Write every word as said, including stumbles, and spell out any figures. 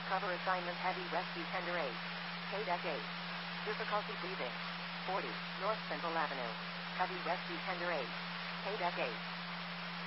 Cover assignment Heavy Rescue Tender eight. K-Deck eight. Difficulty breathing. forty. North Central Avenue. Heavy Rescue Tender eight. K-Deck eight.